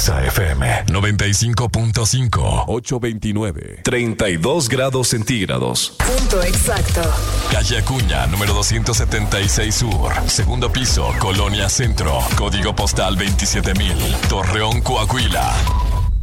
Exa FM 95.5. 829. 32 grados centígrados. Punto exacto. Calle Acuña, número 276 Sur. Segundo piso, Colonia Centro. Código postal 27000. Torreón, Coahuila.